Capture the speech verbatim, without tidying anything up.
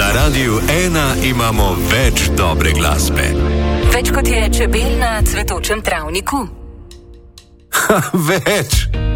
Na Radiu ena imamo več dobre glasbe. Več kot je čebel na cvetočem travniku. Ha, več!